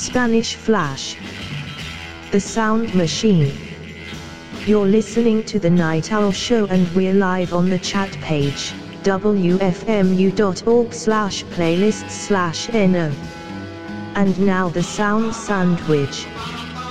Spanish Flash. The Sound Machine. You're listening to The Night Owl Show and we're live on the chat page, wfmu.org/playlists/no. And now the Sound Sandwich.